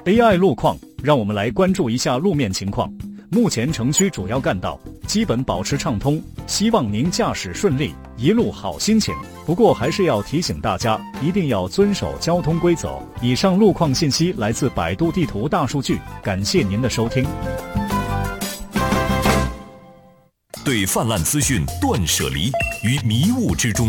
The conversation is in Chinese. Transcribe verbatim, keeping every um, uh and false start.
A I 路况，让我们来关注一下路面情况。目前城区主要干道基本保持畅通，希望您驾驶顺利，一路好心情。不过还是要提醒大家，一定要遵守交通规则。以上路况信息来自百度地图大数据，感谢您的收听。 对泛滥资讯断舍离，于迷雾之中